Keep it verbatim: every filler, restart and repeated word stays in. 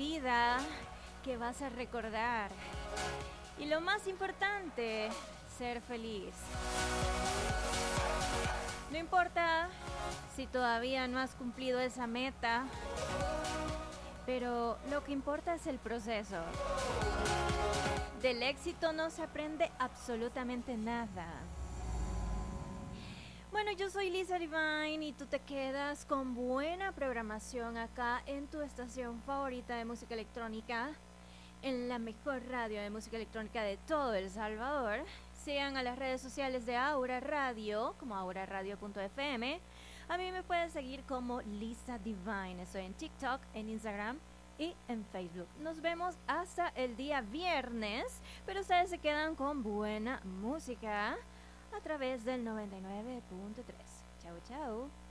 vida que vas a recordar. Y lo más importante, ser feliz. No importa si todavía no has cumplido esa meta, pero lo que importa es el proceso. Del éxito no se aprende absolutamente nada. Bueno, yo soy Lisa Divine y tú te quedas con buena programación acá en tu estación favorita de música electrónica, en la mejor radio de música electrónica de todo El Salvador. Sigan a las redes sociales de Aura Radio, como aura radio punto f m. A mí me puedes seguir como Lisa Divine. Estoy en TikTok, en Instagram y en Facebook. Nos vemos hasta el día viernes, pero ustedes se quedan con buena música a través del noventa y nueve punto tres. Chau, chau.